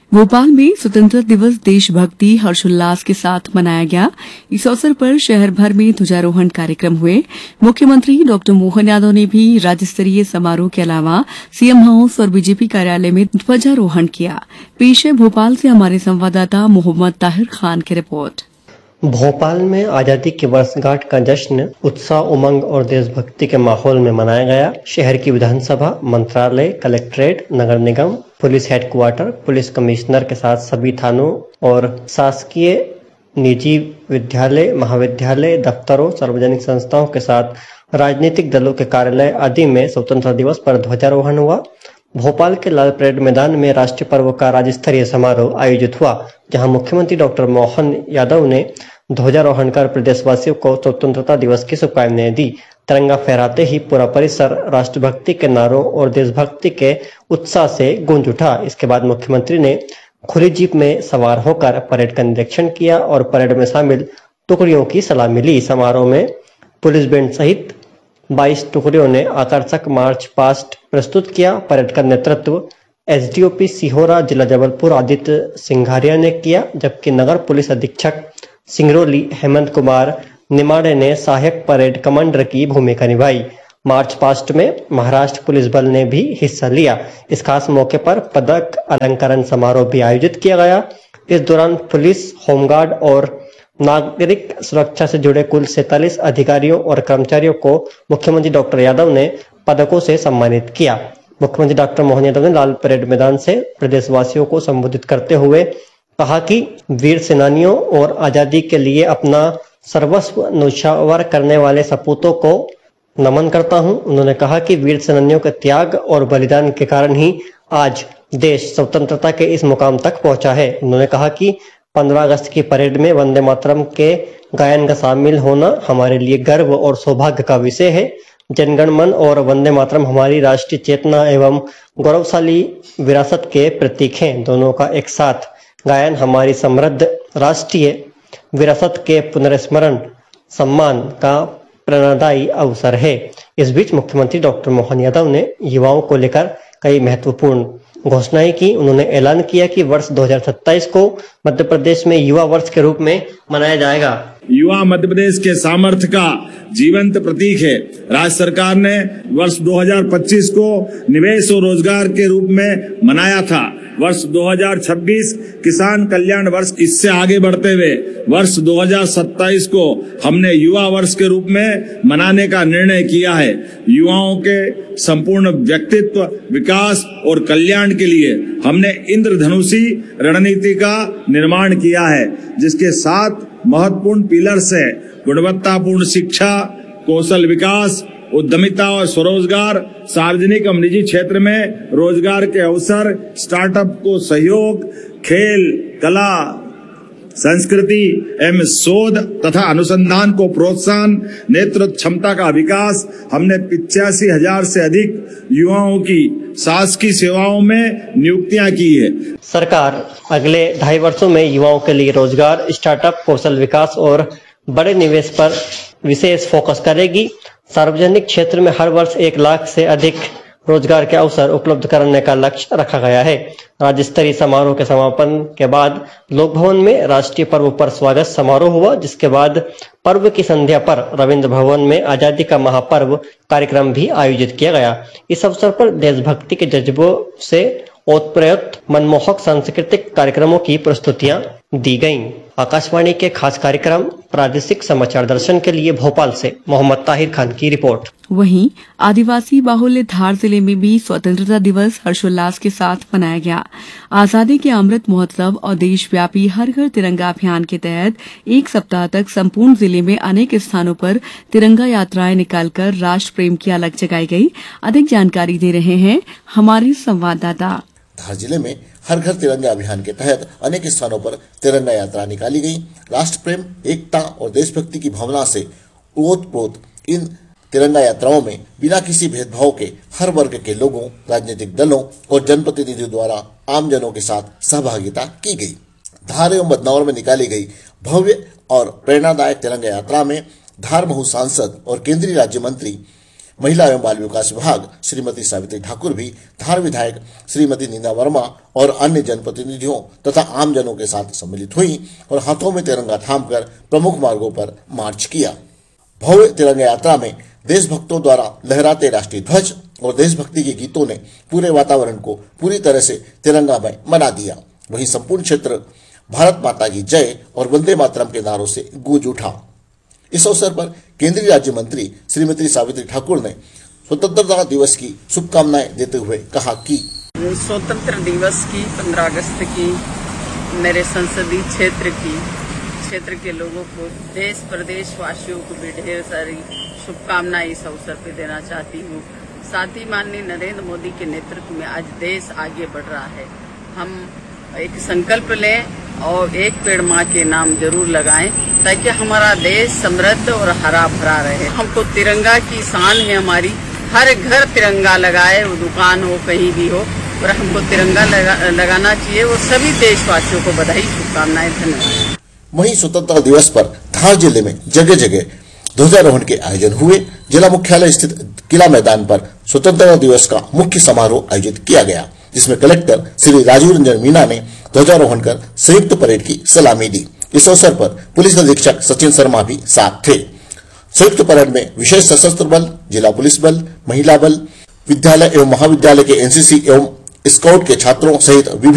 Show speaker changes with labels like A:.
A: भोपाल में स्वतंत्रता दिवस देशभक्ति हर्षोल्लास के साथ मनाया गया। इस अवसर पर शहर भर में ध्वजारोहण कार्यक्रम हुए। मुख्यमंत्री डॉक्टर मोहन यादव ने भी राज्य स्तरीय समारोह के अलावा सीएम हाउस और बीजेपी कार्यालय में ध्वजारोहण किया। पेश है भोपाल से हमारे संवाददाता मोहम्मद ताहिर खान की रिपोर्ट।
B: भोपाल में आजादी की वर्षगांठ का जश्न उत्साह, उमंग और देशभक्ति के माहौल में मनाया गया। शहर की विधानसभा, मंत्रालय, कलेक्ट्रेट, नगर निगम, पुलिस हेडक्वार्टर, पुलिस कमिश्नर के साथ सभी थानों और शासकीय, निजी विद्यालय, महाविद्यालय, दफ्तरों, सार्वजनिक संस्थाओं के साथ राजनीतिक दलों के कार्यालय आदि में स्वतंत्रता दिवस पर ध्वजारोहण हुआ। भोपाल के लाल परेड मैदान में राष्ट्रीय पर्व का राज्य स्तरीय समारोह आयोजित हुआ, जहां मुख्यमंत्री डॉक्टर मोहन यादव ने ध्वजारोहण कर प्रदेशवासियों को स्वतंत्रता दिवस की शुभकामनाएं दी। तिरंगा फहराते ही पूरा परिसर राष्ट्रभक्ति के नारों और देशभक्ति के उत्साह से गूंज उठा। इसके बाद मुख्यमंत्री ने खुली जीप में सवार होकर परेड का निरीक्षण किया और परेड में शामिल टुकड़ियों की सलामी ली। समारोह में पुलिस बैंड सहित 22 टुकड़ियों ने आकर्षक मार्च पास्ट प्रस्तुत किया। परेड का नेतृत्व एसडीओपी सिहोरा जिला जबलपुर आदित्य सिंघारिया ने किया, जबकि नगर पुलिस अधीक्षक सिंगरौली हेमंत कुमार निमाड़े ने सहायक परेड कमांडर की भूमिका निभाई। मार्च पास्ट में महाराष्ट्र पुलिस बल ने भी हिस्सा लिया। इस खास मौके पर पदक अलंकरण समारोह भी आयोजित किया गया। इस दौरान पुलिस, होमगार्ड और नागरिक सुरक्षा से जुड़े कुल 47 अधिकारियों और कर्मचारियों को मुख्यमंत्री डॉक्टर यादव ने पदकों से सम्मानित किया। मुख्यमंत्री डॉक्टर मोहन यादव ने लाल परेड मैदान से प्रदेशवासियों को संबोधित करते हुए कहा कि वीर सेनानियों और आजादी के लिए अपना सर्वस्व न्यौछावर करने वाले सपूतों को नमन करता हूं। उन्होंने कहा कि वीर सेनानियों के त्याग और बलिदान के कारण ही आज देश स्वतंत्रता के इस मुकाम तक पहुंचा है। उन्होंने कहा कि 15 अगस्त की परेड में वंदे मातरम के गायन का शामिल होना हमारे लिए गर्व और सौभाग्य का विषय है। जनगण मन और वंदे मातरम हमारी राष्ट्रीय चेतना एवं गौरवशाली विरासत के प्रतीक हैं। दोनों का एक साथ गायन हमारी समृद्ध राष्ट्रीय विरासत के पुनर्स्मरण सम्मान का प्रेरणादायी अवसर है। इस बीच मुख्यमंत्री डॉक्टर मोहन यादव ने युवाओं को लेकर कई महत्वपूर्ण घोषणाएं की। उन्होंने ऐलान किया कि वर्ष 2027 को मध्य प्रदेश में युवा वर्ष के रूप में मनाया जाएगा।
C: युवा मध्य प्रदेश के सामर्थ्य का जीवंत प्रतीक है। राज्य सरकार ने वर्ष 2025 को निवेश और रोजगार के रूप में मनाया था। वर्ष 2026 किसान कल्याण वर्ष, इससे आगे बढ़ते हुए वर्ष 2027 को हमने युवा वर्ष के रूप में मनाने का निर्णय किया है। युवाओं के संपूर्ण व्यक्तित्व विकास और कल्याण के लिए हमने इंद्रधनुषी रणनीति का निर्माण किया है, जिसके 7 महत्वपूर्ण पिलर्स है: गुणवत्तापूर्ण शिक्षा, कौशल विकास, उद्यमिता और स्वरोजगार, सार्वजनिक एवं निजी क्षेत्र में रोजगार के अवसर, स्टार्टअप को सहयोग, खेल, कला, संस्कृति एवं शोध तथा अनुसंधान को प्रोत्साहन, नेतृत्व क्षमता का विकास। हमने 85,000 से अधिक युवाओं की शासकीय सेवाओं में नियुक्तियां की है।
B: सरकार अगले 2.5 वर्षों में युवाओं के लिए रोजगार, स्टार्टअप, कौशल विकास और बड़े निवेश पर विशेष फोकस करेगी। सार्वजनिक क्षेत्र में हर वर्ष 1 लाख से अधिक रोजगार के अवसर उपलब्ध कराने का लक्ष्य रखा गया है। राज्य स्तरीय समारोह के समापन के बाद लोक भवन में राष्ट्रीय पर्व पर स्वागत समारोह हुआ, जिसके बाद पर्व की संध्या पर रविंद्र भवन में आजादी का महापर्व कार्यक्रम भी आयोजित किया गया। इस अवसर पर देशभक्ति के जज्बों से ओतप्रोत मनमोहक सांस्कृतिक कार्यक्रमों की प्रस्तुतियां दी गईं। आकाशवाणी के खास कार्यक्रम प्रादेशिक समाचार दर्शन के लिए भोपाल से मोहम्मद ताहिर खान की रिपोर्ट।
A: वहीं आदिवासी बाहुल्य धार जिले में भी स्वतंत्रता दिवस हर्षोल्लास के साथ मनाया गया। आजादी के अमृत महोत्सव और देशव्यापी हर घर तिरंगा अभियान के तहत 1 सप्ताह तक संपूर्ण जिले में अनेक स्थानों पर तिरंगा यात्राएं निकालकर राष्ट्र प्रेम की अलख जगाई गई। अधिक जानकारी दे रहे हैं हमारे संवाददाता।
D: धार जिले में हर घर तिरंगा अभियान के तहत अनेक स्थानों पर तिरंगा यात्रा निकाली गई। राष्ट्र प्रेम, एकता और देशभक्ति की भावना से ओतप्रोत इन तिरंगा यात्राओं में बिना किसी भेदभाव के हर वर्ग के लोगों, राजनीतिक दलों और जनप्रतिनिधियों द्वारा आमजनों के साथ सहभागिता की गई। धार एवं बदनौर में निकाली गई भव्य और प्रेरणादायक तिरंगा यात्रा में धार महू सांसद और केंद्रीय राज्य मंत्री महिला एवं बाल विकास विभाग श्रीमती सावित्री ठाकुर भी धार विधायक श्रीमती नीना वर्मा और अन्य जनप्रतिनिधियों तथा आमजनों के साथ सम्मिलित हुई और हाथों में तिरंगा थामकर प्रमुख मार्गों पर मार्च किया। भव्य तिरंगा यात्रा में देशभक्तों द्वारा लहराते राष्ट्रीय ध्वज और देशभक्ति के गीतों ने पूरे वातावरण को पूरी तरह से तिरंगामय बना दिया। वहीं संपूर्ण क्षेत्र भारत माता की जय और वंदे मातरम के नारों से गूंज उठा। इस अवसर पर केंद्रीय राज्य मंत्री श्रीमती सावित्री ठाकुर ने स्वतंत्रता दिवस की शुभकामनाएं देते हुए कहा कि
E: स्वतंत्र दिवस की 15 अगस्त की मेरे संसदीय क्षेत्र के लोगों को देश प्रदेश वासियों को भी ढेर सारी शुभकामनाएं इस अवसर पर देना चाहती हूँ। साथ ही माननीय नरेंद्र मोदी के नेतृत्व में आज देश आगे बढ़ रहा है। हम एक संकल्प लें और एक पेड़ माँ के नाम जरूर लगाएं ताकि हमारा देश समृद्ध और हरा भरा रहे। हमको तिरंगा की शान है हमारी, हर घर तिरंगा लगाए, वो दुकान हो कहीं भी हो, और हमको तिरंगा लगाना चाहिए। और सभी देशवासियों को बधाई शुभकामनाएं, धन्यवाद।
D: वहीं स्वतंत्रता दिवस पर धार जिले में जगह जगह ध्वजारोहण के आयोजन हुए। जिला मुख्यालय स्थित किला मैदान पर स्वतंत्रता दिवस का मुख्य समारोह आयोजित किया गया, जिसमें कलेक्टर श्री राजीव रंजन मीना ने ध्वजारोहण कर संयुक्त परेड की सलामी दी। इस अवसर पर पुलिस अधीक्षक सचिन शर्मा भी साथ थे। संयुक्त परेड में विशेष सशस्त्र बल, जिला पुलिस बल, महिला बल, विद्यालय एवं महाविद्यालय के एनसीसी एवं स्काउट के छात्रों सहित विभिन्न